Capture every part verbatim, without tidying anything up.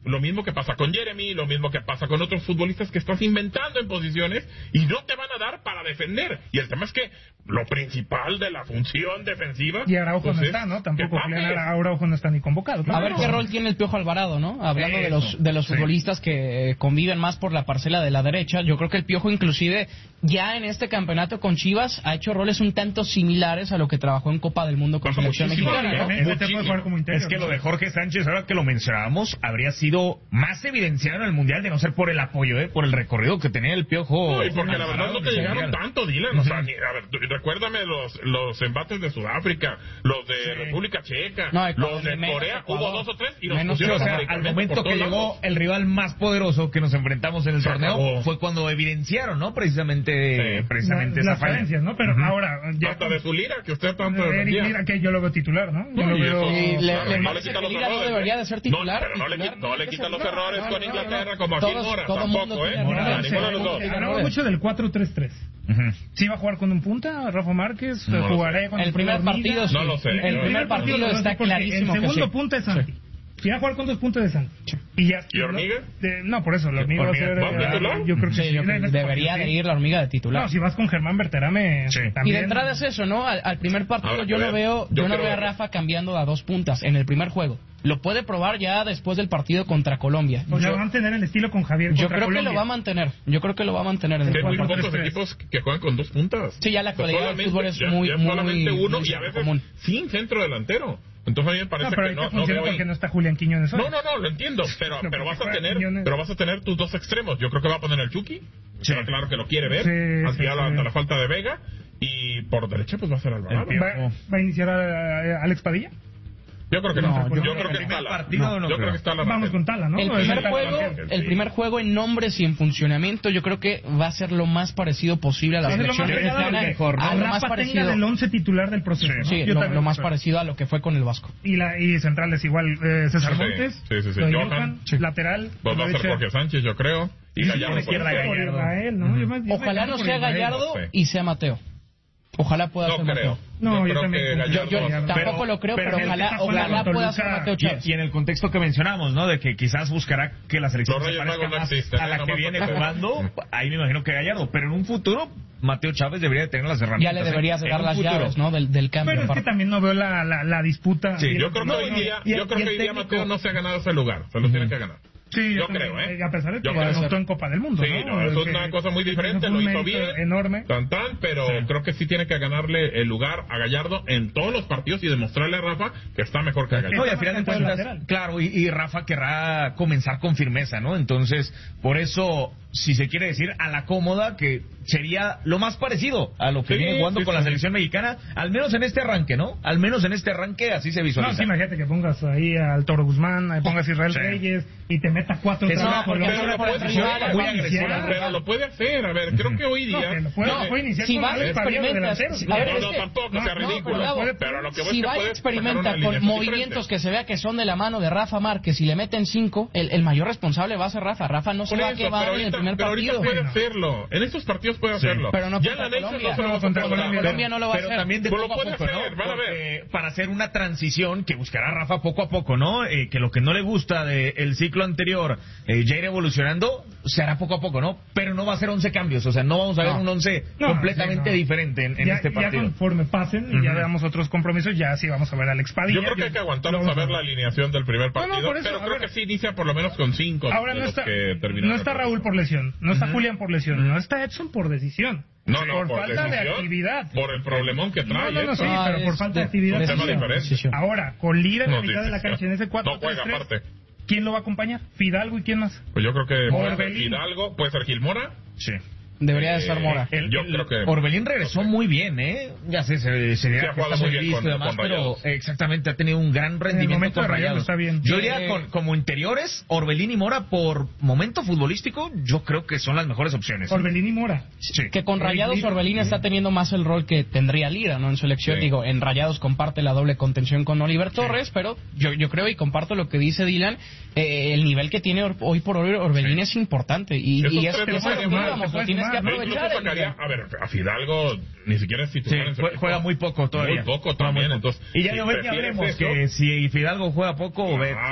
lo mismo que pasa con Jeremy, lo mismo que pasa con otros futbolistas que estás inventando en posiciones y no te van a dar para defender. Y el tema es que lo principal de la función defensiva... Y Araujo pues no es está, ¿no? Tampoco que Julián Araujo no está ni convocado. A ver no. qué rol tiene el Piojo Alvarado, ¿no? Hablando Eso, de los de los sí. futbolistas que eh, conviven más por la parcela de la derecha, yo creo que el Piojo inclusive ya en este campeonato con Chivas ha hecho roles un tanto similares a lo que trabajó en Copa del Mundo con Pasa selección muchísimo, mexicana, ¿no? ¿eh? Este puede jugar como interior, Es que ¿no? lo de Jorge Sánchez, ahora que lo mencionábamos, habría sido más evidenciado en el Mundial de no ser por el apoyo, ¿eh? Por el recorrido que tenía el Piojo. No, y porque la verdad no te llegaron Mundial. tanto, Dylan. O sea, ni- a ver, tú- recuérdame los, los embates de Sudáfrica, los de Sí. República Checa, No, Ecuador, los de menos Corea. Ecuador. Hubo dos o tres y los Menos Sí, pusieron o sea, al radicalmente momento por que todos llegó lados. el rival más poderoso que nos enfrentamos en el Se torneo acabó. fue cuando evidenciaron, ¿no? Precisamente, Sí. precisamente La- esa las falla. falencias, ¿no? Pero Ujú. ahora ya Hasta de su Lira, que usted tanto Eric defendía. Lira, que yo lo veo titular, ¿no? Yo No, lo y veo... eso- Y le- claro, le no parece quita que los Lira no errores, debería ¿eh? de ser titular, No, pero no le, titular, qui- no le no, quitan los no, errores no, con no, Inglaterra no. como a Todos- Mora, todo mundo tampoco, ¿eh? tiene Mora, Nada, sí, ninguno de los sí, dos. hablamos mucho del cuatro tres tres. Ujú. ¿Sí va a jugar con un punta, Rafa Márquez? No lo ¿Jugaré sé. con El primer Hormiga? partido sí. No lo sé. El Yo- primer partido lo está sé porque clarísimo el que segundo sí. punta es Santi. Si va a jugar con dos puntos de Santi. Y ya. ¿Y Hormiga? De- no, por eso, la hormiga va a Hormiga, ser... ¿va a titular? Yo creo que Sí, sí. yo creo En que este debería partido, de sí. ir la hormiga de titular. No, si vas con Germán Berterame, Sí. también... Y de entrada es eso, ¿no? Al, al primer partido Habrá que yo no ver. veo, Yo yo no quiero veo a verlo. Rafa cambiando a dos puntas en el primer juego. Lo puede probar ya después del partido contra Colombia. O sea, Yo, va a mantener el estilo con Javier yo contra creo que Colombia. lo va a mantener. Yo creo que lo va a mantener en Que el hay muy cuatro pocos tres tres. equipos que juegan con dos puntas. Sí, ya la actualidad del Solamente- fútbol es ya- muy, ya muy, solamente uno muy y a veces común. sin centro delantero. Entonces a mí me parece No, pero que ahorita no, no funciona veo porque ahí. no está Julián Quiñones hoy. No, no, no, lo entiendo, pero, No, pero porque vas a juega tener, Quiñones. pero vas a tener tus dos extremos. Yo creo que va a poner el Chucky, Sí. pero claro que lo quiere ver, Sí, ante, sí, la, sí. ante la falta de Vega, y por derecha pues va a ser Alvarado. El ¿Va, va a iniciar a, a Alex Padilla? Yo creo que No, no, yo yo, creo creo que que el está primer la, partido no, no yo creo. creo que está la Vamos con Tala, ¿no? El O primer sea, juego, Banquete, el sí. primer juego en nombres y en funcionamiento, yo creo que va a ser lo más parecido posible a la Es lo selección más pegado mexicana, al mejor, ¿no? a lo más Rafa parecido, tenga del once titular del proceso. ¿no? sí, Yo lo, también lo más creo. parecido a lo que fue con el Vasco. Y, la, y centrales igual, eh, César Sí, Montes, sí, sí, sí. lo de Johan, Johan, sí. lateral, Pues va a ser derecha. Jorge Sánchez, yo creo. Y Sí, Gallardo por por izquierda, por Gallardo. Israel, ¿no? Yo me- yo me Ojalá decanto no por sea Israel. Gallardo no sé. y sea Mateo. Ojalá pueda No ser creo. Mateo. No, yo creo también que creo. Gallardo Yo, yo va a ser. tampoco pero- lo creo, pero pero, el que ojalá, está jugando ojalá con pueda ser Toluca, Mateo Y, Chávez. y en el contexto que mencionamos, ¿no? De que quizás buscará que la selección Los se Reyes parezca Magos no más existen, a ¿eh? la que Nomás viene porque- jugando, ahí me imagino que Gallardo, pero en un futuro Mateo Chávez debería de tener las Ya herramientas. le ¿eh? deberías de En dar un las futuro. llaves, ¿no? Del, del cambio. Pero es que aparte. también no veo la, la, la disputa. Sí, yo creo que No, hoy y- día, y- yo creo y que el hoy día técnico- Mateo no se ha ganado ese lugar, se lo tiene que ganar. Sí, Yo también, creo, ¿eh? A pesar de que Yo se creo. anotó en Copa del Mundo, Sí, ¿no? no, eso es Que- una cosa muy que diferente, fue lo un hizo mérito bien. enorme. Tan tan, pero creo que sí tiene que ganarle el lugar a Gallardo en todos los partidos y demostrarle a Rafa que está mejor que a No, y Gallardo. al final de Está más cuentas, lateral. claro, y, y Rafa querrá comenzar con firmeza, ¿no? Entonces, por eso, si se quiere decir, a la cómoda, que sería lo más parecido a lo que Sí, viene jugando sí, con sí. la selección mexicana, al menos en este arranque, ¿no? Al menos en este arranque así se No, visualiza. sí, imagínate que pongas ahí al Toro Guzmán, ahí pongas a Israel Sí. Reyes y te meta cuatro Es otra una- vez porque Colombia. es una Pero lo puede posición hacer, muy pero- agresiva. pero lo puede hacer, a ver, creo que hoy No, día... que lo puede, no, puede iniciar si con vas, Alex Padilla de experimentas, delantero. si- a ver, no, es no, que- tampoco no, sea no, ridículo, pero puede- pero lo que voy Si es que va y puede experimenta sacar una con alineación movimientos diferente. que se vea que son de la mano de Rafa Márquez y le meten cinco, el, el mayor responsable va a ser Rafa. Rafa no se Por va a eso, quedar pero en el ahorita, primer pero ahorita partido. puede Sí, no. hacerlo. En estos partidos puede Sí, hacerlo. pero no ya contra en la Nation Colombia. no se lo No, vas a contra poder Colombia. dar. Colombia no lo va a pero hacer. también de Pues lo poco a puede poco, hacer, ¿no? van a ver. Porque para hacer una transición que buscará Rafa poco a poco, ¿no? Eh, que lo que no le gusta del ciclo anterior, eh, ya ir evolucionando, se hará poco a poco, ¿no? Pero no va a ser once cambios, o sea, no vamos a ver No. un once No, completamente sí, no. diferente en, en ya, este ya partido. conforme pasen y ya veamos otros compromisos, ya sí vamos a ver a Alex Padilla. Yo creo que hay que aguantarnos lo a ver vamos la alineación del primer No, no, partido, por eso, pero a creo ver. que sí inicia por lo menos con cinco. Ahora de no los está, que terminaron no está el Raúl por lesión, no está Julián por lesión, no está Edson por decisión. No, no, por, por falta de decisión, actividad. Por el problemón que trae. No, no, no, eso. sí, Ah, pero por es falta de de- actividad. Un tema decisión, diferente. decisión. Ahora, con Lira en la No, mitad de la decisión. cancha en ese cuatro No tres juega tres, aparte. ¿quién lo va a acompañar? Fidalgo y quién más. Pues yo creo que puede ser Orbelín. Hidalgo, puede ser Gilmora. Sí. Debería de ser Eh, Mora. El, Yo el- creo que- Orbelín regresó muy bien, ¿eh? Ya sé, se, se dirá Sí, ha que jugado está muy muy bien listo y con- demás, con pero Rayados. eh, exactamente ha tenido un gran rendimiento momento con de Rayados Rayados. está bien. Yo Eh, diría con, como interiores, Orbelín y Mora por momento futbolístico, yo creo que son las mejores opciones. Orbelín y Mora. Sí. Que con Rayados Lira. Orbelín está teniendo más el rol que tendría Lira, ¿no? En selección, Sí. digo, en Rayados comparte la doble contención con Oliver Torres, pero yo yo creo y comparto lo que dice Dylan, eh, el nivel que tiene or- hoy por hoy Orbelín Sí. es importante y, Esos y es, tres es no a lo pueden que sumar, íbamos, se lo puede tienes que sumar. Yo incluso aprovechar. sacaría, a ver, a Fidalgo ni siquiera es Sí, titular en su jue- equipo. juega muy poco todavía. Muy poco Juega muy también, poco. entonces. Y ya si no ven que prefieres hablemos eso, que si Fidalgo juega poco, ve. Claro.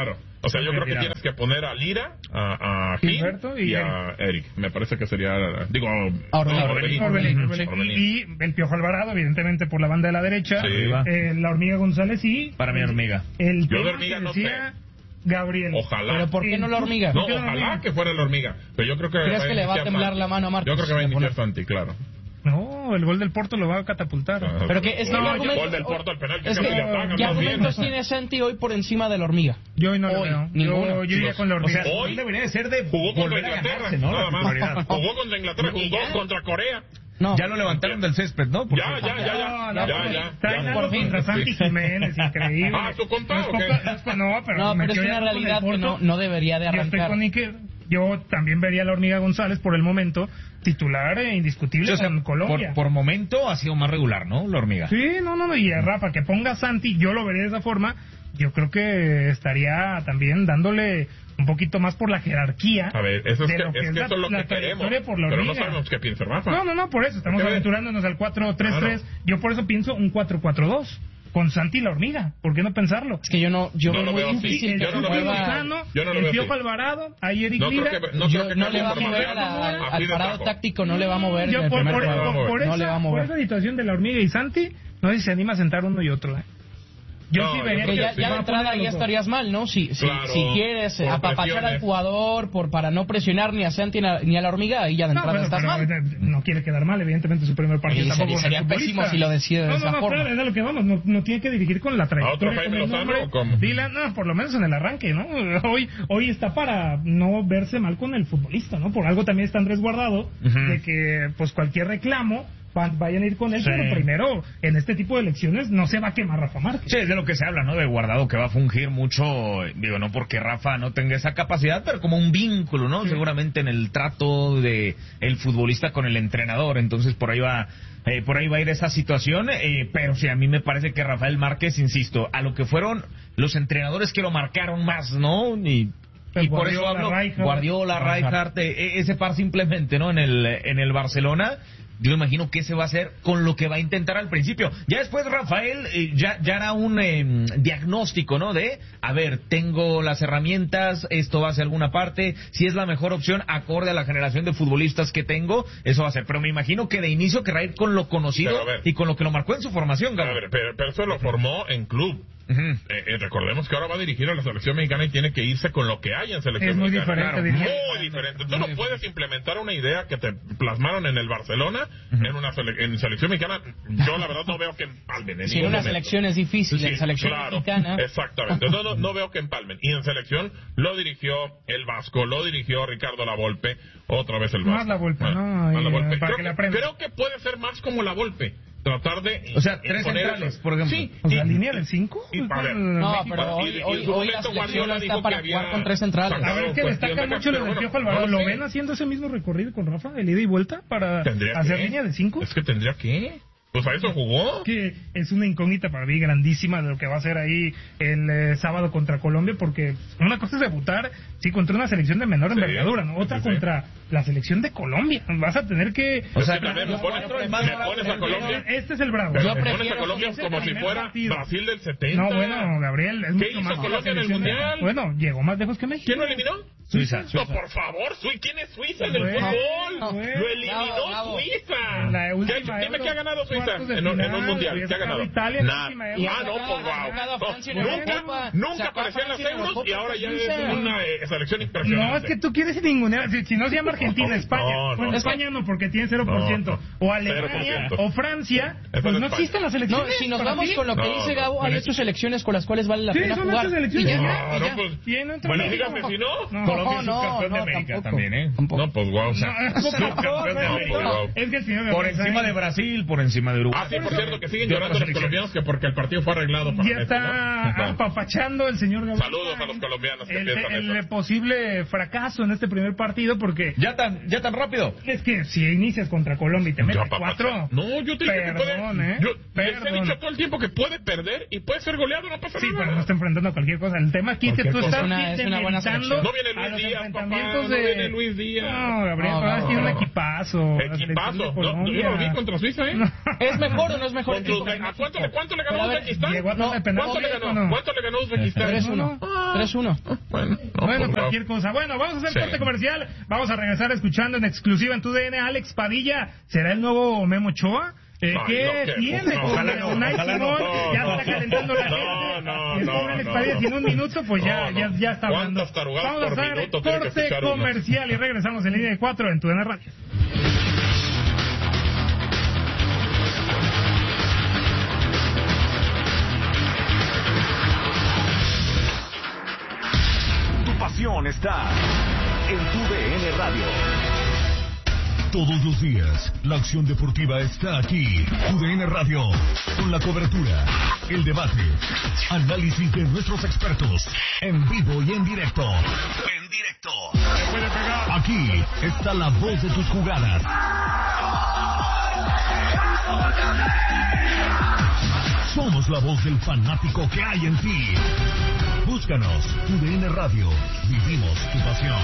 O sea, yo creo que Retirado. tienes que poner a Lira, a, a Gil Gilberto y, y a Eric. Me parece que sería, digo, A Orbelín. no, Orbelín. Orbelín, Ujú, Orbelín. Orbelín. Y, y el Piojo Alvarado, evidentemente, por la banda de la derecha. Sí. Eh, la Hormiga González y... Para mi hormiga. El Yo de tema Hormiga que no decía Gabriel. Ojalá. Pero ¿por qué no la hormiga? No, ¿Por qué no la ojalá hormiga? que fuera la hormiga. Pero yo creo que ¿Crees que le va a iniciar temblar Santi. la mano a Marcos? Yo creo que va a De iniciar poner- Santi, claro. No, el gol del Porto lo va a catapultar. Ah, Pero que es que no, ¿qué el argumentos- gol del Porto al penal que es casi que, le atacan, ¿qué más bien. argumentos tiene Santi hoy por encima de la hormiga? Yo hoy no lo Hoy, veo. ninguno. Yo, yo iría con la O hormiga. sea, Hoy hoy debería de ser de Jugó contra volver a Inglaterra, ganarse, ¿no? nada La más. titularidad. Jugó contra Inglaterra, Y jugó ya. contra Corea. No. Ya lo levantaron del césped, ¿no? Porque- Ya, ya, ya, ya. No, Ya, no, ya, ya. Traen ya. algo por fin. contra Santi Sí. Jiménez, increíble. Ah, ¿su compa No es o poca- qué? no es- No, pero, No, pero metió es ya una con el realidad que Porto. no, no debería de Yo estoy arrancar. con Ike. Yo también vería a la Hormiga González por el momento titular e indiscutible Sí, o sea, con Colombia. por, por momento ha sido más regular, ¿no? La hormiga. Sí, no, no, no. Y a Rafa, que ponga a Santi, yo lo vería de esa forma. Yo creo que estaría también dándole un poquito más por la jerarquía. A ver, eso es de que, lo es que la- eso es lo la que queremos. trayectoria por la Pero no hormiga. sabemos qué piensa Rafa. No, no, no, por eso estamos ¿Qué ves? aventurándonos al cuatro tres tres. Claro. Yo por eso pienso un cuatro cuatro dos con Santi y la hormiga. ¿Por qué no pensarlo? Es que yo no, yo No veo lo muy veo así. difícil el que yo no lo Chucky veo así. mueva- Lozano, Yo no lo el veo Piojo así. Alvarado, ahí Eric No creo Lira. que, no yo- creo que no cambie le va a por mover Mateo. a- al, Así al de parado tajo. táctico, no le va a mover Yo en el por, primer por- juego. por- por no esa, le va a por mover. esa situación de la hormiga y Santi, no sé si se anima a sentar uno y otro. ¿eh? Yo No, sí yo vería creo Que ya, sí. ya de va a entrada poner ya los dos. estarías mal, ¿no? Si, si, Claro, si quieres eh, por apapachar presiones. al jugador por para no presionar ni a Santi ni a, ni a la hormiga, ahí ya de No, entrada bueno, estás pero, mal. eh, no quiere quedar mal, evidentemente su primer partido Y tampoco sería- con el sería futbolista. pésimo si lo decide de no, esa no, no, forma. claro, es de lo que vamos, no, no tiene que dirigir con la trayectoria. otro Jaime con el Lozano nombre. o cómo? Dila, no, por lo menos en el arranque, ¿no? Hoy hoy está para no verse mal con el futbolista, ¿no? Por algo también está Andrés Guardado, Ujú. de que pues cualquier reclamo va- vayan a ir con él, Sí. pero primero, en este tipo de elecciones no se va a quemar Rafa Márquez. Sí, es de lo que se habla, ¿no? De Guardado que va a fungir mucho, digo, no porque Rafa no tenga esa capacidad, pero como un vínculo, ¿no? Sí. Seguramente en el trato de el futbolista con el entrenador, entonces por ahí va, eh, por ahí va a ir esa situación, eh, pero sí, a mí me parece que Rafael Márquez, insisto, a lo que fueron los entrenadores que lo marcaron más, ¿no? Y Pues y por eso Guardiola, hablo Rijkaard. Guardiola, Rijkaard, eh, ese par simplemente, ¿no? En el en el Barcelona. Yo imagino que ese va a ser con lo que va a intentar al principio. Ya después Rafael eh, ya, ya hará un eh, diagnóstico, ¿no? De, a ver, tengo las herramientas, esto va a ser alguna parte, si es la mejor opción acorde a la generación de futbolistas que tengo, eso va a ser. Pero me imagino que de inicio querrá ir con lo conocido Pero a ver. y con lo que lo marcó en su formación, A Gabo. ver, pero, pero eso lo formó en club. Ujú. Eh, eh, recordemos que ahora va a dirigir a la selección mexicana y tiene que irse con lo que hay en selección Es muy mexicana. diferente, diría. Muy diferente. Tú no puedes implementar una idea que te plasmaron en el Barcelona en una sele- en selección mexicana. Yo la verdad no veo que empalmen. En Si en ningún una momento. selección es difícil, Sí, en selección claro, mexicana. exactamente. No, no, no veo que empalmen. Y en selección lo dirigió el Vasco, lo dirigió Ricardo Lavolpe, otra vez el Vasco. Más La Volpe, Ah, ¿no? más Y, La Volpe. eh, para Creo, que la que, aprenda. creo que puede ser más como la Volpe. Tratar de. O sea, tres imponer centrales, eso. por ejemplo. Sí, O sea, y- línea del cinco. y- a ver, No, pero Y- hoy, y en hoy, su hoy la momento selección Guardiola no dijo está para que jugar había con tres centrales. sacado A ver, es que cuestión destaca de mucho lo pero del bueno, Piojo Alvarado. no ¿Lo sé. ven haciendo ese mismo recorrido con Rafa, el ida y vuelta, para Tendría hacer que. línea de cinco? Es que tendría que. Pues a eso jugó. Que es una incógnita para mí grandísima de lo que va a hacer ahí el eh, sábado contra Colombia, porque una cosa es debutar, sí, contra una selección de menor Sí, envergadura, ¿no? Otra sí, sí. contra la selección de Colombia. Vas a tener que... O sea, Es que también me yo- pones, yo me prefiero- pones a Colombia. Este es el bravo. Pero Yo me pones prefiero a Colombia ese como si primer fuera partido. Brasil del setenta. No, bueno, Gabriel, es ¿Qué mucho hizo más que la Colombia en el selección de- Mundial? Bueno, llegó más lejos que México. ¿Quién lo eliminó? Suiza. No, por favor, Sui- ¿quién es Suiza en el Bueno, fútbol? bueno. Lo eliminó Bravo, bravo. Suiza. En la ¿Qué- última Dime Euro, qué ha ganado Suiza cuartos de en, un- en final, un mundial. había ¿Qué ha sacado ganado? Italia en la Nada. última Y Euro. Ah, no, sacado- pues ha wow. sacado a Francia en No, la nunca, Eurocopa. nunca Sacó a apareció en las Francia en la Euros Eurocopa y ahora ya es Suiza. una eh, selección impresionante. No, es que tú quieres ningunear. Si, si no se llama Argentina, No, España. no, Bueno, no. España no, porque tiene cero por ciento. No, no. O Alemania, cero por ciento. o Francia. Eso Pues es no España. existen las No, selecciones. si nos para vamos mí. con lo que No, dice no, Gabo, hay bueno, ocho selecciones con las cuales vale la Sí, pena son jugar. ocho Y selecciones, ya, ya. y No, ya. no, pues. Y no entra Bueno, México. dígame si no. No. Colombia es no, subcampeón no, de América tampoco. también, ¿eh? Tampoco. No, pues wow. No, es Subcampeón de América. wow. Es que el señor Por Gabriel encima de Sainz Brasil, por encima de Uruguay. Ah, sí, por cierto, que siguen De llorando otras los colombianos que porque el partido fue arreglado para ya Messi, está ¿no? apapachando el señor Gabriel. Saludos a Sainz los colombianos que el, piensan el eso. posible fracaso en este primer partido, porque Ya tan, ya tan rápido. es que si inicias contra Colombia y te Ya, metes papá, cuatro. No, yo te dije que Perdón, puede. ¿eh? Yo les he Perdón. dicho todo el tiempo que puede perder y puede ser goleado, no pasa Sí, nada. pero no está enfrentando a cualquier cosa. El tema aquí es que Cualquier tú cosa. estás Es una- es una buena demeritando selección. No viene a Luis los Díaz, papá, enfrentamientos no de... viene Luis Díaz. No, Gabriel, No, ahora no, tiene no. un equipazo. La selección Equipazo. de No, no, Colombia. yo lo vi contra Suiza, ¿eh? No. ¿Es mejor o no es mejor? Contra equipo que Uzbe- ¿A cuánto, México? le- cuánto le ganó Pero a ver, Uzbekistán? llegó a tanda de penales, ¿Cuánto le ganó? ¿o no? ¿Cuánto le ganó Uzbekistán? tres uno. Ah. tres uno. Bueno, no, Bueno, por favor. cualquier cosa. Bueno, vamos a hacer Sí. corte comercial. Vamos a regresar escuchando en exclusiva en tu D N. Alex Padilla, ¿será el nuevo Memo Ochoa? Eh, Ay, ¿Qué no, ¿qué? tiene No, con ojalá no, Unai ojalá no. Simón? Ya No, está calentando la no, gente. no, Y el no, pobre Alex no, Padilla, no. sin un minuto, pues ya, No, ya, no. ya está hablando. ¿Cuántas tarugadas Vamos a por hacer minuto tiene que corte escuchar uno? comercial y regresamos en línea de cuatro en tu D N Radio. Tu pasión está en tu D N Radio. Todos los días, la acción deportiva está aquí. Tu D N Radio, con la cobertura, el debate, análisis de nuestros expertos, en vivo y en directo. En directo. Aquí está la voz de tus jugadas. Somos la voz del fanático que hay en ti. Búscanos, Tu D N Radio. Vivimos tu pasión.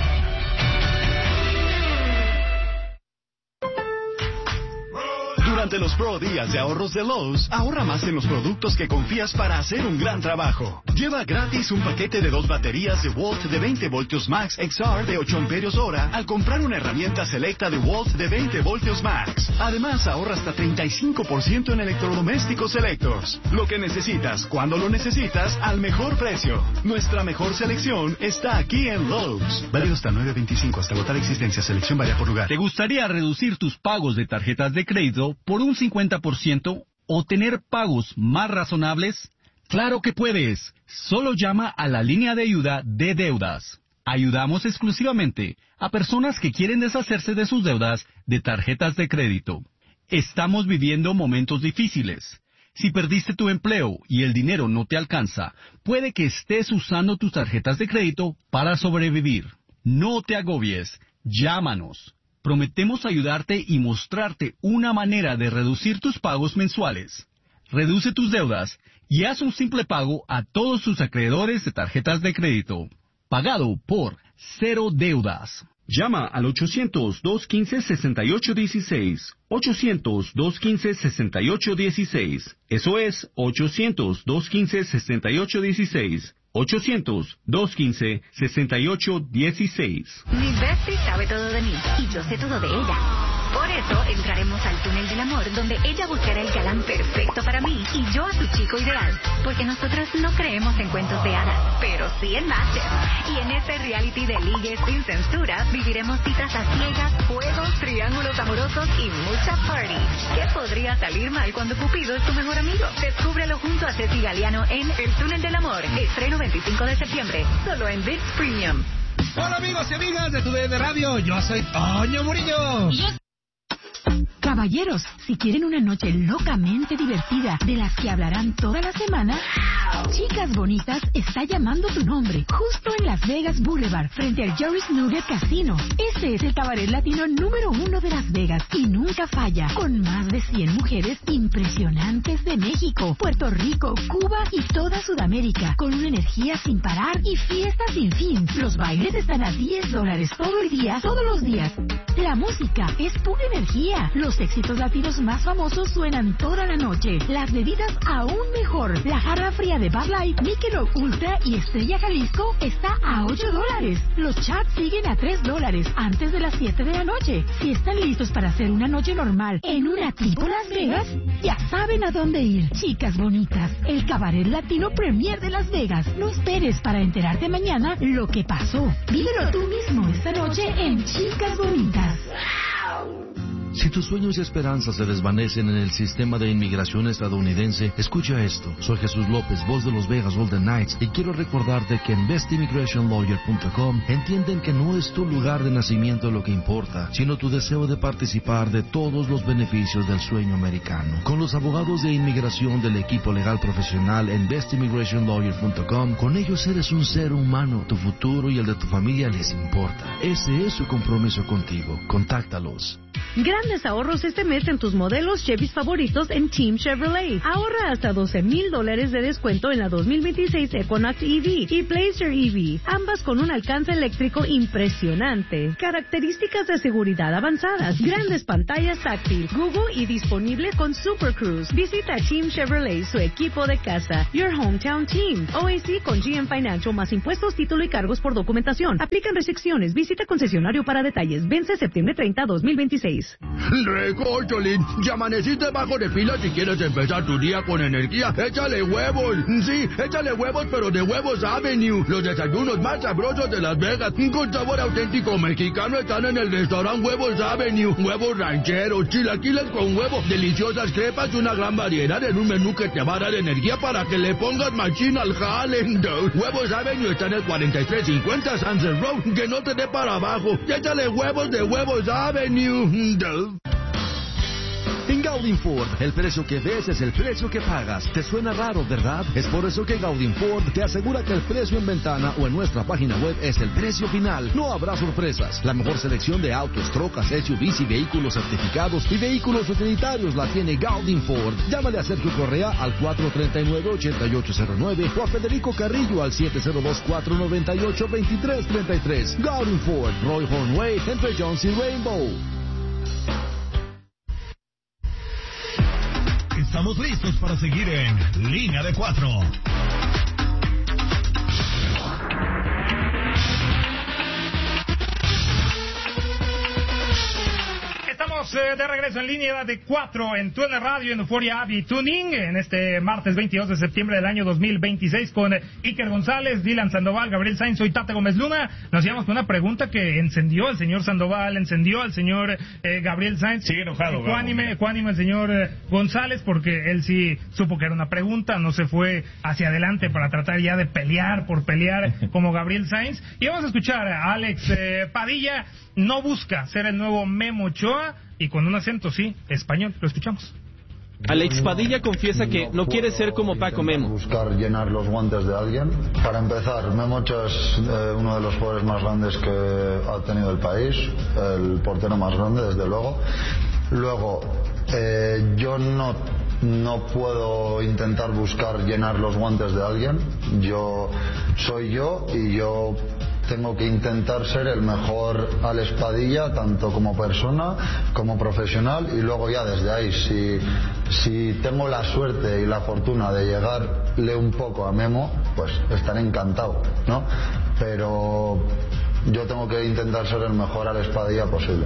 Durante los Pro Días de Ahorros de Lowe's, ahorra más en los productos que confías para hacer un gran trabajo. Lleva gratis un paquete de dos baterías de Walt de veinte voltios Max X R de ocho amperios hora al comprar una herramienta selecta de Walt de veinte voltios Max. Además, ahorra hasta treinta y cinco por ciento en electrodomésticos selectos. Lo que necesitas, cuando lo necesitas, al mejor precio. Nuestra mejor selección está aquí en Lowe's. Válido hasta nueve veinticinco, hasta agotar existencia. Selección varía por lugar. ¿Te gustaría reducir tus pagos de tarjetas de crédito por un cincuenta por ciento o tener pagos más razonables? ¡Claro que puedes! Solo llama a la línea de ayuda de deudas. Ayudamos exclusivamente a personas que quieren deshacerse de sus deudas de tarjetas de crédito. Estamos viviendo momentos difíciles. Si perdiste tu empleo y el dinero no te alcanza, puede que estés usando tus tarjetas de crédito para sobrevivir. No te agobies. Llámanos. Prometemos ayudarte y mostrarte una manera de reducir tus pagos mensuales. Reduce tus deudas y haz un simple pago a todos tus acreedores de tarjetas de crédito. Pagado por Cero Deudas. Llama al ochocientos, dos quince, sesenta y ocho dieciséis. ochocientos, dos quince, sesenta y ocho dieciséis. Eso es ochocientos, dos quince, sesenta y ocho dieciséis. ochocientos, dos quince, sesenta y ocho dieciséis. Mi bestie sabe todo de mí y yo sé todo de ella. Por eso entraremos al túnel del amor, donde ella buscará el galán perfecto para mí y yo a su chico ideal. Porque nosotros no creemos en cuentos de hadas, pero sí en Master. Y en este reality de ligues sin censura, viviremos citas a ciegas, juegos, triángulos amorosos y mucha party. ¿Qué podría salir mal cuando Cupido es tu mejor amigo? Descúbrelo junto a Ceci Galeano en El túnel del amor. Estreno veinticinco de septiembre, solo en ViX Premium. Hola amigos y amigas de Tu D N Radio, yo soy Toño Murillo. Caballeros, si quieren una noche locamente divertida, de las que hablarán toda la semana, Chicas Bonitas está llamando tu nombre, justo en Las Vegas Boulevard, frente al Jerry's Nugget Casino. Este es el cabaret latino número uno de Las Vegas y nunca falla, con más de cien mujeres impresionantes de México, Puerto Rico, Cuba y toda Sudamérica, con una energía sin parar y fiestas sin fin. Los bailes están a diez dólares todo el día, todos los días. La música es pura energía. Los éxitos latinos más famosos suenan toda la noche. Las bebidas aún mejor. La jarra fría de Bud Light, Michelob Ultra y Estrella Jalisco está a ocho dólares. Los chats siguen a tres dólares antes de las siete de la noche. Si están listos para hacer una noche normal en una tipo Las Vegas, ya saben a dónde ir. Chicas Bonitas, el cabaret latino premier de Las Vegas. No esperes para enterarte mañana lo que pasó. Vívelo tú mismo esta noche en Chicas Bonitas. Si tus sueños y esperanzas se desvanecen en el sistema de inmigración estadounidense, escucha esto. Soy Jesús López, voz de los Vegas Golden Knights, y quiero recordarte que en best immigration lawyer punto com entienden que no es tu lugar de nacimiento lo que importa, sino tu deseo de participar de todos los beneficios del sueño americano. Con los abogados de inmigración del equipo legal profesional en best immigration lawyer punto com, con ellos eres un ser humano. Tu futuro y el de tu familia les importa. Ese es su compromiso contigo. Contáctalos. Grandes ahorros este mes en tus modelos Chevys favoritos en Team Chevrolet. Ahorra hasta doce mil dólares de descuento en la dos mil veintiséis Equinox E V y Blazer E V, ambas con un alcance eléctrico impresionante. Características de seguridad avanzadas, grandes pantallas táctil, Google y disponible con Super Cruise. Visita Team Chevrolet, su equipo de casa. Your Hometown Team. O A C con G M Financial más impuestos, título y cargos por documentación. Aplican restricciones. Visita concesionario para detalles. Vence septiembre treinta, dos mil veintiséis. Recórcholín, ya amaneciste bajo de pila si quieres empezar tu día con energía. Échale huevos. Sí, échale huevos, pero de Huevos Avenue. Los desayunos más sabrosos de Las Vegas, con sabor auténtico mexicano, están en el restaurante Huevos Avenue. Huevos rancheros, chilaquiles con huevo, deliciosas crepas y una gran variedad en un menú que te va a dar energía para que le pongas machina al jale. Huevos Avenue está en el cuarenta y tres cincuenta Sunset Road. Que no te dé para abajo. Échale huevos de Huevos Avenue. En Gaudin Ford, el precio que ves es el precio que pagas. ¿Te suena raro, verdad? Es por eso que Gaudin Ford te asegura que el precio en ventana o en nuestra página web es el precio final. No habrá sorpresas. La mejor selección de autos, trocas, S U Vs y vehículos certificados y vehículos utilitarios la tiene Gaudin Ford. Llámale a Sergio Correa al cuatro tres nueve, ocho ocho cero nueve o a Federico Carrillo al siete cero dos, cuatro nueve ocho, dos tres tres tres. Gaudin Ford, Roy Hornway, entre Jones y Rainbow. Estamos listos para seguir en Línea de Cuatro. Estamos eh, de regreso en Línea de Cuatro en Tuena Radio, en Euphoria App y Tuning, en este martes veintidós de septiembre del año dos mil veintiséis con Iker González, Dylan Sandoval, Gabriel Sainz, soy Tate Gómez Luna. Nos llevamos con una pregunta que encendió al señor Sandoval, encendió al señor eh, Gabriel Sainz. Sigue enojado. Ecuánime, ecuánime el señor eh, González, porque él sí supo que era una pregunta, no se fue hacia adelante para tratar ya de pelear por pelear como Gabriel Sainz. Y vamos a escuchar a Alex eh, Padilla. No busca ser el nuevo Memo Ochoa y con un acento, sí, español. Lo escuchamos. Alex Padilla confiesa que no quiere ser como Paco Memo. Buscar llenar los guantes de alguien. Para empezar, Memo Ochoa es eh, uno de los jugadores más grandes que ha tenido el país, el portero más grande, desde luego. Luego, eh, yo no, no puedo intentar buscar llenar los guantes de alguien. Yo soy yo y yo tengo que intentar ser el mejor Alex Padilla, tanto como persona como profesional, y luego ya desde ahí, si, si tengo la suerte y la fortuna de llegarle un poco a Memo, pues estaré encantado, ¿no? Pero yo tengo que intentar ser el mejor Alex Padilla posible.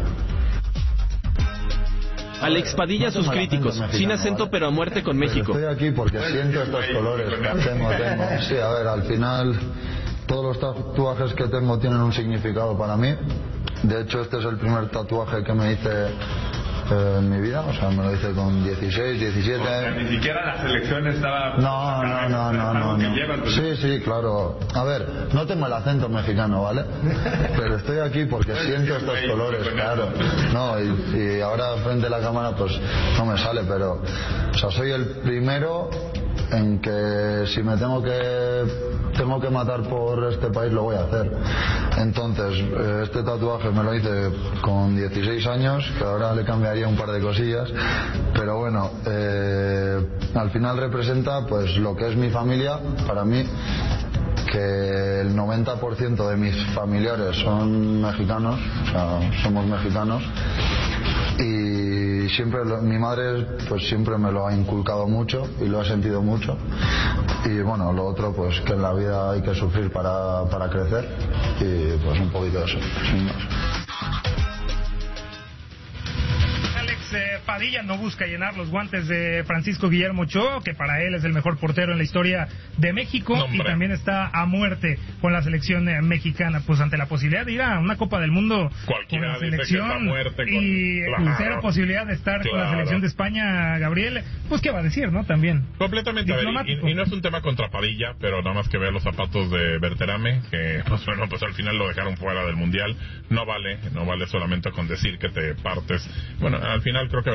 Alex Padilla a sus críticos, sin acento pero a muerte con México. Estoy aquí porque siento estos colores. Tengo, tengo. Sí, a ver, al final todos los tatuajes que tengo tienen un significado para mí. De hecho, este es el primer tatuaje que me hice eh, en mi vida. O sea, me lo hice con dieciséis, diecisiete. O sea, ni siquiera la selección estaba... No, no, no, no, no, no. Sí, sí, claro. A ver, no tengo el acento mexicano, ¿vale? Pero estoy aquí porque siento estos colores, claro. No, y, y ahora frente a la cámara pues no me sale, pero... O sea, soy el primero en que si me tengo que tengo que matar por este país lo voy a hacer. Entonces este tatuaje me lo hice con dieciséis años, que ahora le cambiaría un par de cosillas, pero bueno, eh, al final representa pues lo que es mi familia para mí, que el noventa por ciento de mis familiares son mexicanos, o sea, somos mexicanos. Y siempre lo, mi madre pues siempre me lo ha inculcado mucho y lo ha sentido mucho. Y bueno, lo otro pues que en la vida hay que sufrir para, para crecer, y pues un poquito de eso, sin más. eh, Padilla no busca llenar los guantes de Francisco Guillermo Ochoa, que para él es el mejor portero en la historia de México, no, y también está a muerte con la selección eh, mexicana, pues ante la posibilidad de ir a una Copa del Mundo Cualquiera con la selección muerte con... y claro, cero posibilidad de estar claro. con la selección de España, Gabriel, pues qué va a decir, ¿no? También. Completamente, a ver, y, y no es un tema contra Padilla, pero nada más que ver los zapatos de Berterame, que pues bueno, pues al final lo dejaron fuera del Mundial, no vale, no vale solamente con decir que te partes. Bueno, al final creo que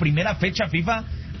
primera fecha FIFA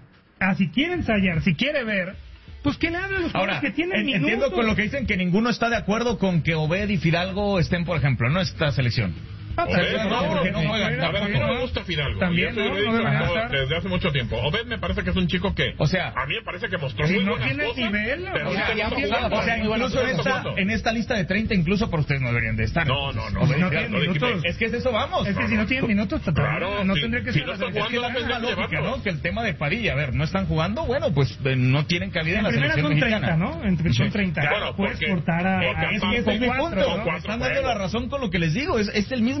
Ah, si quiere ensayar, si quiere ver, pues que le hable a los Ahora, que tienen en, minutos. entiendo con lo que dicen que ninguno está de acuerdo con que Obed y Fidalgo estén, por ejemplo, en esta selección. Ah, Obed, pero no, porque no, no juega. juega, A ver, a mí no me gusta Fidalgo. También, Y eso ¿no? yo lo he dicho No debería todo- estar. desde hace mucho tiempo. Obed me parece que es un chico que, O sea, a mí me parece que mostró si muy no buenas tiene cosas, nivel, pero o no sea, se ya puso tiene- jugando. O sea, incluso en esta, en esta lista de treinta, incluso por ustedes no deberían de estar. No, no, no. Obed y no Fidalgo, tiene lo dijimos. minutos. Es que es eso, vamos. Es que si no tienen minutos, pues, Claro, no si- tendría que si ser no la están selección. jugando, Es que la misma tendrían que lógica, llevarlos. ¿no? Que el tema de Padilla, a ver, no están jugando, bueno, pues eh, no tienen cabida en En la primera selección son mexicana. treinta, ¿no? Entre son treinta. Bueno, Puedes porque- cortar a... porque a- Es Con que ese es mi cuatro, punto. ¿no? con Me cuatro están dando la juegos. razón con lo que les digo. Es, es el mismo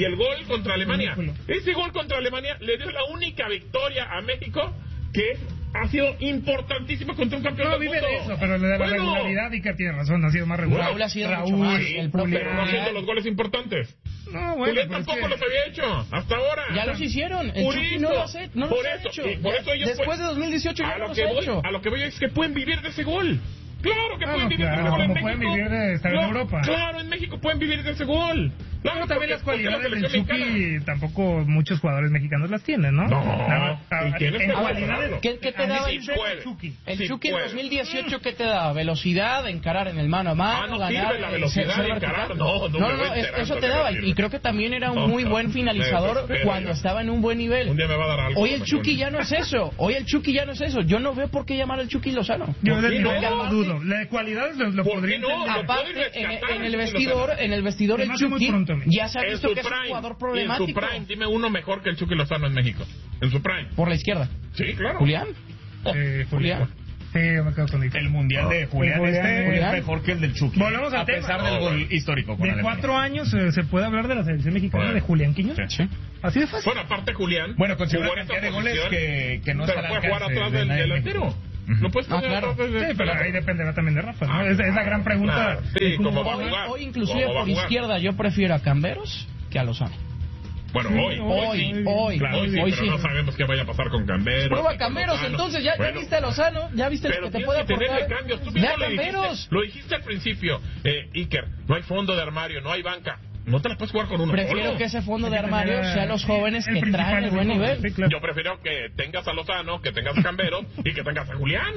Y el gol contra Alemania, ese gol contra Alemania le dio la única victoria a México que ha sido importantísimo contra un campeón no, del vive mundo. de eso, pero de la bueno, regularidad, y que tiene razón, ha sido más regular. Raúl ha sido Raúl, mucho más. Sí, El pero propio no haciendo los goles importantes. No, bueno, Julián pero tampoco es que... los había hecho hasta ahora. Ya los hicieron. El Por Chucky eso, no los, he, no por los ha eso, hecho. y por eso ellos Después pueden- de dos mil dieciocho a ya no lo los que ha voy, hecho. a lo que voy es que pueden vivir de ese gol. Claro que Ah, pueden no, vivir claro, de ese gol en como México. pueden vivir de estar en Claro, Europa. Claro, en México pueden vivir de ese gol. No, no, también las cualidades del Chucky Chucky, tampoco muchos jugadores mexicanos las tienen, ¿no? No, Nada, ¿y quiénes en te van a cualidades, ganarlo? ¿Qué, qué te daba el, Chucky? el Sí Chucky en puede. dos mil dieciocho? ¿Qué te daba? Velocidad, encarar en el mano a mano, Ah, no ganar. sirve la eh, velocidad ser de encarar. vertical. No, no me no, voy es- enterando eso que te no daba. sirve. Y creo que también era un No, muy no. buen finalizador Espera, cuando ya. estaba en un buen nivel. Un día me va a dar algo. Hoy el me Chucky acuerdo. ya no es eso. Hoy el Chucky ya no es eso. Yo no veo por qué llamar al Chucky Lozano. Yo ¿Por del qué nivel no? no dudo. Las cualidades lo, lo ¿Por podría qué no? entender. Lo Aparte, puedes en, rescatar, en el Chucky vestidor, Lozano. en el vestidor Se el me hace muy Chucky pronto a mí. ya se ha En visto su que es un prime, jugador y en problemático. su prime, dime uno mejor que el Chucky Lozano en México. En su prime. Por la izquierda. Sí, claro. Julián. Eh, Julián. Sí, yo me quedo con El mundial de Julián, Julián, este Julián. es mejor que el del Chucky. Volvemos al a tema. pesar del Oh, gol bueno. histórico con De Alemania. cuatro años eh, se puede hablar de la selección mexicana Bueno. de Julián Quiñones. Sí. Así de fácil. Bueno, aparte Julián. Bueno, consiguió jugó una en esa cantidad de goles posición, que, que no pero está al puede jugar alcance atrás de del nadie en delantero. México. No puedes Ah, poner claro. atrás del Sí, pero ahí dependerá también de Rafa, ¿no? Ah, Es, es la gran pregunta. claro. Sí, de cómo ¿cómo va a Hoy, jugar? hoy inclusive ¿Cómo va a por jugar? izquierda yo prefiero a Camberos que a Lozano. Bueno, Sí, hoy, hoy, Hoy, sí. hoy, Claro, hoy sí, hoy pero sí. no sabemos qué vaya a pasar con Camberos. Prueba ni con Camberos, Lozano. entonces ya, ya Bueno, viste a Lozano, ya viste el pero que te tienes puede que tenerle aportar. cambios. Tú Ve mismo a lo dijiste, Camberos. lo dijiste al principio, eh, Iker, no hay fondo de armario, no hay banca. No te las puedes jugar con uno Prefiero solo. que ese fondo de Hay que armario tener, sea los jóvenes el que principal traen el es buen los jóvenes, nivel. sí, claro. Yo prefiero que tengas a Lozano, que tengas a Camberos y que tengas a Julián.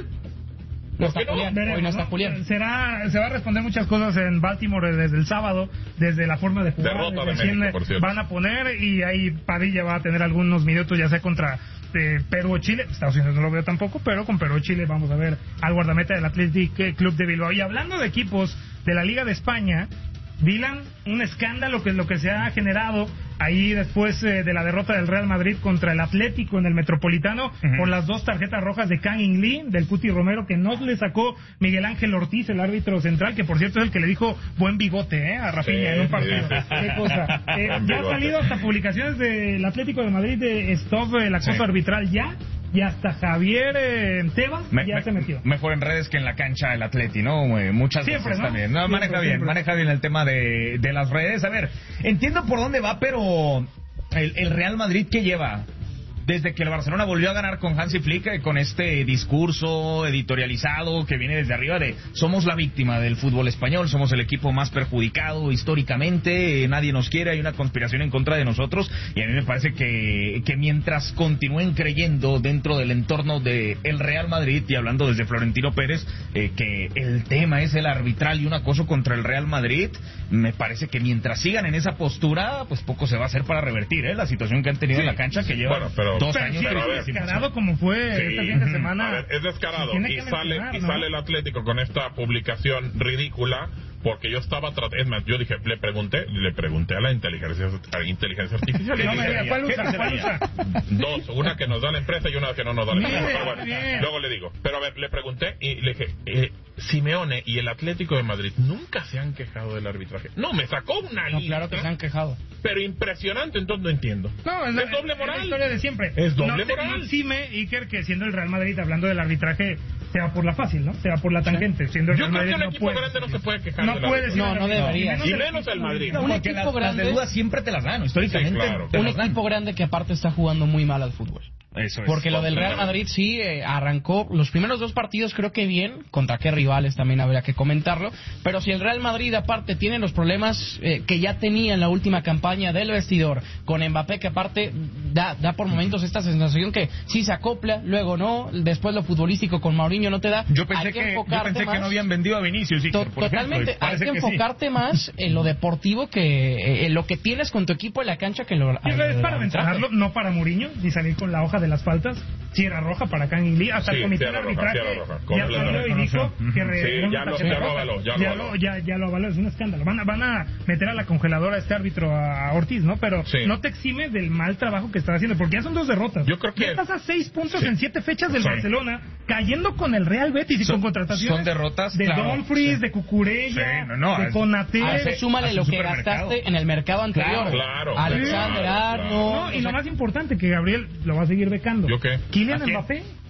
No está qué no? Julián, Veremos, hoy no está ¿no? Julián. Será, se va a responder muchas cosas en Baltimore desde el sábado, desde la forma de jugar, Derrota desde de quién México, por cierto. van a poner, y ahí Padilla va a tener algunos minutos, ya sea contra eh, Perú o Chile. Estados Unidos no lo veo tampoco, pero con Perú o Chile vamos a ver al guardameta del Athletic Club de Bilbao. Y hablando de equipos de la Liga de España, Dylan, un escándalo que es lo que se ha generado ahí después eh, de la derrota del Real Madrid contra el Atlético en el Metropolitano, uh-huh, por las dos tarjetas rojas de Kang In Lee, del Cuti Romero, que no le sacó Miguel Ángel Ortiz, el árbitro central, que por cierto es el que le dijo buen bigote eh, a Rafinha Sí, en un partido. sí, sí. Qué cosa. Eh, Buen ya ha bigote. salido hasta publicaciones del Atlético de Madrid de Stop, el acoso Sí. arbitral ya, y hasta Javier eh, Tebas Me- ya me- se metió. Mejor en redes que en la cancha el Atleti, ¿no? Eh, Muchas Siempre, veces ¿no? también. No, Siempre, maneja bien, siempre. maneja bien el tema de, de las redes. A ver, entiendo por dónde va, pero el, el Real Madrid, ¿qué lleva? Desde que el Barcelona volvió a ganar con Hansi Flick, eh, con este discurso editorializado que viene desde arriba de somos la víctima del fútbol español, somos el equipo más perjudicado históricamente, eh, nadie nos quiere, hay una conspiración en contra de nosotros, y a mí me parece que, que mientras continúen creyendo dentro del entorno del Real Madrid, y hablando desde Florentino Pérez, eh, que el tema es el arbitral y un acoso contra el Real Madrid, me parece que mientras sigan en esa postura, pues poco se va a hacer para revertir eh, la situación que han tenido Sí. en la cancha, que lleva Bueno, pero- dos Pero años. sí, pero a es ver. descarado como fue Sí. este fin de semana. A ver, es descarado. Se tiene Y que sale, mencionar, y ¿no? sale el Atlético con esta publicación ridícula, porque yo estaba tratando, es más, yo dije, le pregunté, le pregunté a la inteligencia, a la inteligencia artificial. No y me dije, diga, ¿cuál usa? ¿Cuál usa? Dos, una que nos da la empresa y una que no nos da la Bien, empresa. Pero bueno, bien. luego le digo, pero a ver, le pregunté y le dije, eh, Simeone y el Atlético de Madrid nunca se han quejado del arbitraje. No, me sacó una No, lista, claro que se han quejado. pero impresionante, entonces no entiendo. No, es, la, es doble es moral. la historia de siempre. Es doble no te- moral. No exime, Iker, que siendo el Real Madrid, hablando del arbitraje, se va por la fácil, ¿no? Se va por la tangente. Siendo el Yo Real creo que Madrid un no equipo puede. grande no se puede quejar No del puede arbitraje. No, no debería. Y menos el Madrid. Un Porque equipo las, las grande- deudas siempre te las dan, históricamente. Sí, claro. te Un las dan. equipo grande que aparte está jugando muy mal al fútbol. Eso es. Porque lo del Real Madrid sí eh, arrancó los primeros dos partidos creo que bien, contra qué rivales también habría que comentarlo, pero si el Real Madrid aparte tiene los problemas eh, que ya tenía en la última campaña del vestidor, con Mbappé que aparte da, da por momentos esta sensación que sí se acopla, luego no, después lo futbolístico con Mourinho no te da. Yo pensé, Hay que, yo enfocarte pensé que más. no habían vendido a Vinicius. To- Iker, por Totalmente, ejemplo, y hay parece que que sí. enfocarte más en lo deportivo que eh, en lo que tienes con tu equipo en la cancha que en lo Y es al- para al mencionarlo, no para Mourinho, ni salir con la hoja de las faltas. Si era roja para Kang In Lee, hasta Sí, el comité sí de era roja, arbitraje sí era roja, ya completamente. salió y dijo que re- Sí, era una ya lo- tarjeta ya lo roja. avaló, ya lo ya avaló. lo ya, ya lo avaló, es un escándalo. Van a, van a meter a la congeladora a este árbitro, a Ortiz, ¿no? Pero Sí. no te exime del mal trabajo que está haciendo, porque ya son dos derrotas. Yo creo que- Ya estás a seis puntos Sí. en siete fechas del Sí. Barcelona, cayendo con el Real Betis y Son- con contrataciones son derrotas, de claro, Dumfries, sí. de Cucurella, Sí, no, no, de es- Konaté. A eso súmale hace lo un que supermercado. gastaste en el mercado anterior. Claro, Alexander claro, Arnold. No, y o lo sea, más importante, que Gabriel lo va a seguir becando. ¿Yo qué? Kylian ¿A quién? Mbappé. sí.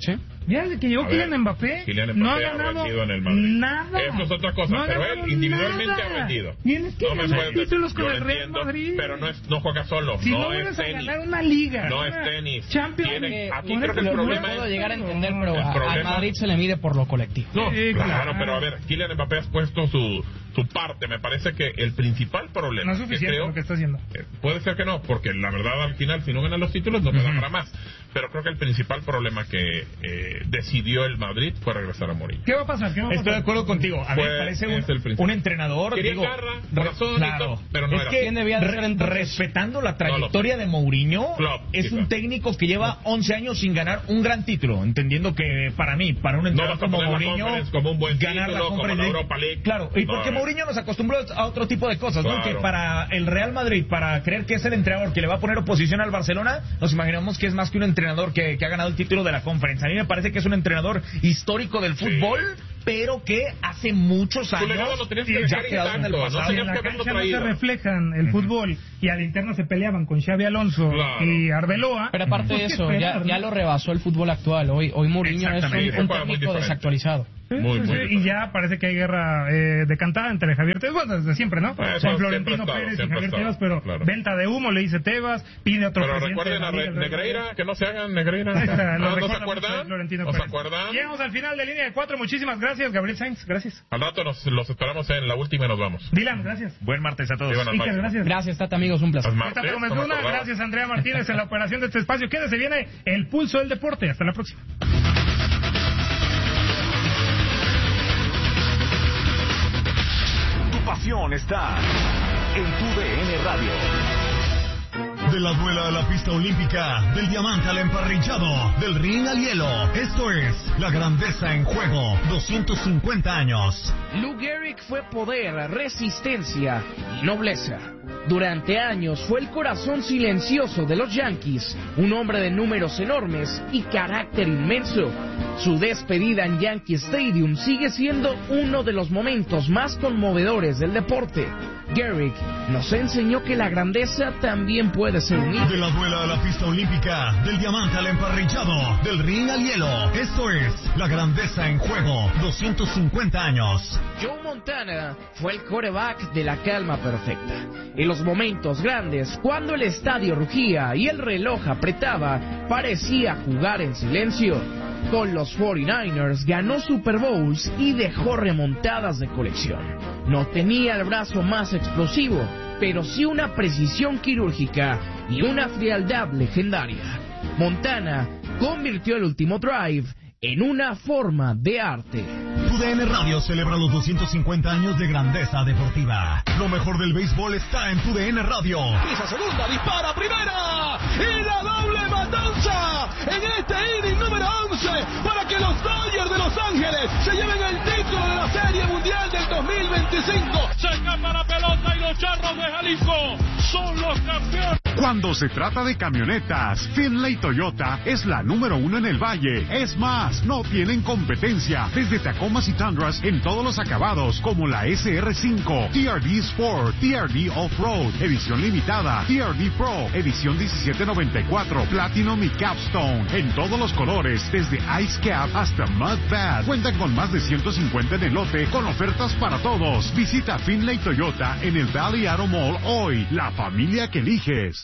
Ya desde que llegó Kylian Mbappé, Kylian Mbappé no ha ha ganado rendido en el Madrid. nada. Eso es otra cosa, no pero él individualmente nada. ha rendido. Tienes que no me ganar puedes títulos decir, con yo el Real entiendo, Madrid. pero no, es, no juega solo, si no, no es vuelves a tenis. ganar una liga, No una es tenis. Champions, Tiene, aquí con creo que el lo, problema lo puedo es... llegar a entender, pero el a, problema, al Madrid se le mide por lo colectivo. No, sí, claro, claro, pero a ver, Kylian Mbappé ha puesto su, su parte. Me parece que el principal problema... no es suficiente que creo, lo que está haciendo. eh, puede ser que no, porque la verdad al final si no ganan los títulos no me da para más. Pero creo que el principal problema que eh, decidió el Madrid fue regresar a Mourinho. ¿Qué va a pasar? ¿Qué va a pasar? Estoy de acuerdo contigo. A mí me Pues, parece es el un, principal. un entrenador. Quería digo, garra, re- corazón y claro, todo, pero no es era que así. ¿Quién debía de ser re- entonces? respetando la trayectoria de Mourinho, Klopp, es quizá. un técnico que lleva once años sin ganar un gran título, entendiendo que para mí, para un entrenador vas a como poner la Mourinho, Conference como un buen ganar la título, como Conference la League, Europa League. claro, y No, porque eh. Mourinho nos acostumbró a otro tipo de cosas, ¿no? Claro. Que para el Real Madrid, para creer que es el entrenador que le va a poner oposición al Barcelona, nos imaginamos que es más que un entrenador que, que ha ganado el título de la Conference. A mí me parece que es un entrenador histórico del fútbol, sí, pero que hace muchos Su años legado lo tenías que ya dejar quedado en el intacto, ¿no? pasado. Si en la cancha no se reflejan el fútbol y al interno se peleaban con Xavi Alonso Claro. y Arbeloa. Pero aparte de pues, ¿qué eso, esperar, ya, ya no? lo rebasó el fútbol actual. Hoy, hoy Mourinho es Exactamente, un, un juega muy técnico diferente. desactualizado. Sí, Muy, sí, muy sí, y diferente. ya parece que hay guerra eh, decantada entre Javier Tebas, bueno, desde siempre, ¿no? Eso Con siempre Florentino ha estado, Pérez y siempre ha Javier estado, Tebas, pero claro. venta de humo, le dice Tebas, pide otro Pero presidente recuerden de a la Re- Liga, Negreira, que no se hagan Negreira. Ahí está, lo ¿No, ¿no se recuerda mucho acuerdan? Florentino ¿No se Pérez. acuerdan? Llegamos al final de línea de cuatro, muchísimas gracias, Gabriel Sainz, gracias. Al rato nos, los esperamos en la última y nos vamos. Dylan, gracias. Buen martes a todos. Sí, buenas Iker, noches. gracias. Gracias, Tata, amigos, un placer. Los Esta martes, Gómez no me Luna, acordaba. gracias Andrea Martínez en la operación de este espacio. Quédese, viene el pulso del deporte. Hasta la próxima. Tu pasión está en tu D N Radio. De la duela a la pista olímpica, del diamante al emparrillado, del ring al hielo. Esto es La Grandeza en Juego, doscientos cincuenta años. Lou Gehrig fue poder, resistencia y nobleza. Durante años fue el corazón silencioso de los Yankees, un hombre de números enormes y carácter inmenso. Su despedida en Yankee Stadium sigue siendo uno de los momentos más conmovedores del deporte. Gehrig nos enseñó que la grandeza también puede ser unida. De la duela a la pista olímpica, del diamante al emparrillado, del ring al hielo. Esto es La Grandeza en Juego, doscientos cincuenta años. Joe Montana fue el quarterback de la calma perfecta. En los momentos grandes, cuando el estadio rugía y el reloj apretaba, parecía jugar en silencio. Con los cuarenta y nueve ers ganó Super Bowls y dejó remontadas de colección. No tenía el brazo más explosivo, pero sí una precisión quirúrgica y una frialdad legendaria. Montana convirtió el último drive en una forma de arte. Tu D N Radio celebra los doscientos cincuenta años de grandeza deportiva. Lo mejor del béisbol está en Tu D N Radio. Pisa segunda, dispara primera y la doble matanza en este inning número once para que los Dodgers de Los Ángeles se lleven el título de la Serie Mundial del dos mil veinticinco. Se escapa la pelota y los Charros de Jalisco son los campeones. Cuando se trata de camionetas, Finlay Toyota es la número uno en el valle. Es más, no tienen competencia. Desde Tacomas y Tundras en todos los acabados, como la S R cinco, T R D Sport, T R D Off-Road, edición limitada, T R D Pro, edición diecisiete noventa y cuatro, Platinum y Capstone, en todos los colores, desde Ice Cap hasta Mud Pad. Cuentan con más de ciento cincuenta en el lote, con ofertas para todos. Visita Finlay Toyota en el Valley Auto Mall hoy, la familia que eliges.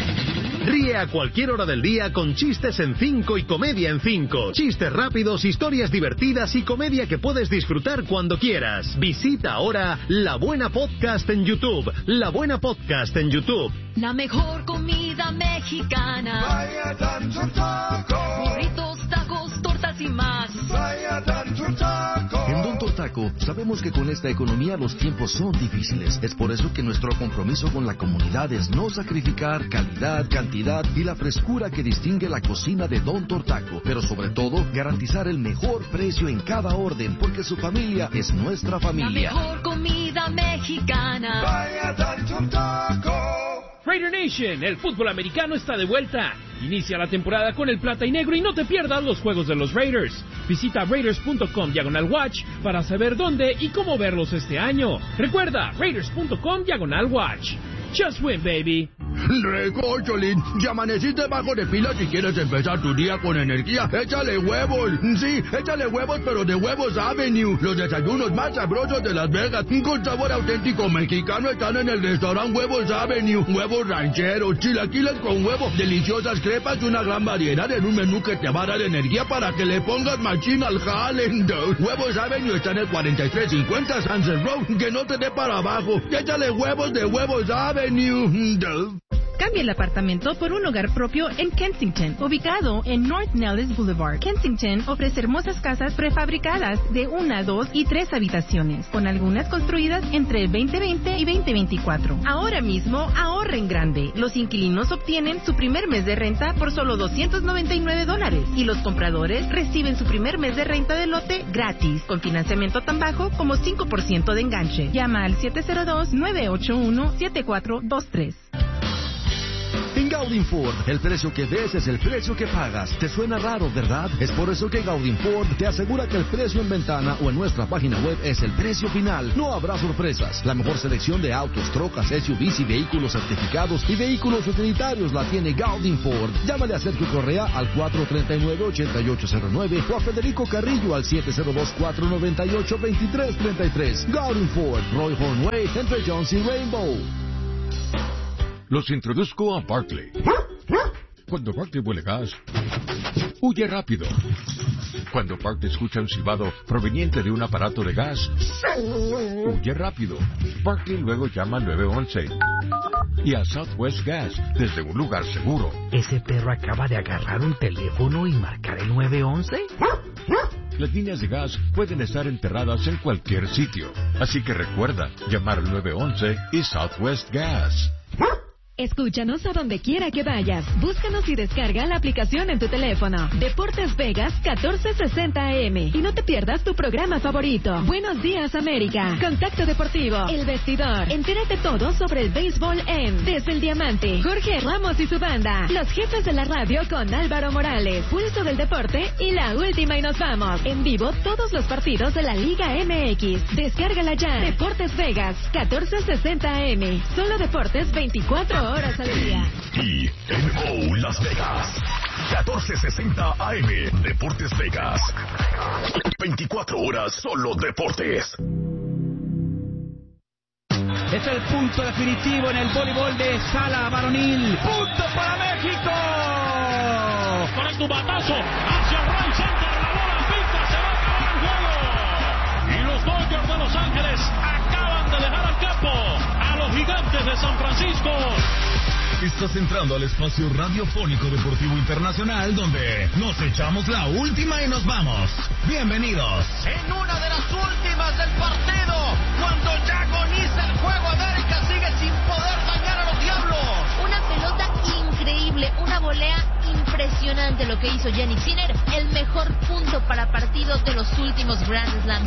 Ríe a cualquier hora del día con chistes en cinco y comedia en cinco. Chistes rápidos, historias divertidas y comedia que puedes disfrutar cuando quieras. Visita ahora La Buena Podcast en YouTube. La Buena Podcast en YouTube. La mejor comida mexicana. Vaya tanto taco. Burritos, tacos, tortas y más. Vaya tanto taco. En Don Tortaco sabemos que con esta economía los tiempos son difíciles. Es por eso que nuestro compromiso con la comunidad es no sacrificar calidad, cantidad y la frescura que distingue la cocina de Don Tortaco. Pero sobre todo, garantizar el mejor precio en cada orden, porque su familia es nuestra familia. La mejor comida mexicana. Vaya tanto taco. Raider Nation, el fútbol americano está de vuelta. Inicia la temporada con el plata y negro y no te pierdas los juegos de los Raiders. Visita raiders punto com diagonal watch para saber dónde y cómo verlos este año. Recuerda, raiders punto com diagonal watch. Just win, baby. Recocholín, ya amaneciste bajo de pilas y quieres empezar tu día con energía. Échale huevos. Sí, échale huevos, pero de Huevos Avenue. Los desayunos más sabrosos de Las Vegas, con sabor auténtico mexicano, están en el restaurante Huevos Avenue. Huevos rancheros, chilaquiles con huevo, deliciosas crepas y una gran variedad en un menú que te va a dar energía para que le pongas machín al jale. Huevos Avenue está en el cuarenta y tres cincuenta Sunset Road, que no te dé para abajo. Échale huevos de Huevos Avenue. Cambia el apartamento por un hogar propio en Kensington, ubicado en North Nellis Boulevard. Kensington ofrece hermosas casas prefabricadas de una, dos y tres habitaciones, con algunas construidas entre veinte veinte y veinte veinticuatro. Ahora mismo ahorra en grande. Los inquilinos obtienen su primer mes de renta por solo doscientos noventa y nueve dólares y los compradores reciben su primer mes de renta de lote gratis, con financiamiento tan bajo como cinco por ciento de enganche. Llama al siete cero dos, nueve ocho uno, siete cuatro dos tres. En Gaudin Ford, el precio que ves es el precio que pagas. ¿Te suena raro, verdad? Es por eso que Gaudin Ford te asegura que el precio en ventana o en nuestra página web es el precio final. No habrá sorpresas. La mejor selección de autos, trocas, S U Vs y vehículos certificados y vehículos utilitarios la tiene Gaudin Ford. Llámale a Sergio Correa al cuatro tres nueve, ocho ocho cero nueve o a Federico Carrillo al siete cero dos, cuatro nueve ocho, dos tres tres tres. Gaudin Ford, Roy Hornway, entre Jones y Rainbow. Los introduzco a Barkley. Cuando Barkley huele gas, huye rápido. Cuando Barkley escucha un silbado proveniente de un aparato de gas, huye rápido. Barkley luego llama al nueve once y a Southwest Gas desde un lugar seguro. ¿Ese perro acaba de agarrar un teléfono y marcar el nueve once? Las líneas de gas pueden estar enterradas en cualquier sitio, así que recuerda llamar al nueve once y Southwest Gas. Escúchanos a donde quiera que vayas. Búscanos y descarga la aplicación en tu teléfono. Deportes Vegas catorce sesenta A M. Y no te pierdas tu programa favorito. Buenos días, América. Contacto Deportivo. El Vestidor. Entérate todo sobre el béisbol en Desde el Diamante. Jorge Ramos y su banda. Los jefes de la radio con Álvaro Morales. Pulso del Deporte y la última y nos vamos. En vivo todos los partidos de la Liga M X. Descárgala ya. Deportes Vegas catorce sesenta A M. Solo deportes veinticuatro horas al día. Y N O Las Vegas, catorce sesenta A M, Deportes Vegas. veinticuatro horas solo deportes. Es el punto definitivo en el voleibol de sala varonil. ¡Punto para México! Con el tubatazo hacia el right center, la bola pinta, se va a acabar el juego. Y los Dodgers de Los Ángeles acaban de dejar al campo a los Gigantes de San Francisco. Estás entrando al espacio radiofónico deportivo internacional donde nos echamos la última y nos vamos. Bienvenidos. En una de las últimas del partido, cuando ya agoniza el juego, América sigue sin poder dañar a los Diablos. Una pelota increíble, una volea impresionante lo que hizo Jannik Sinner, el mejor punto para partido de los últimos Grand Slam.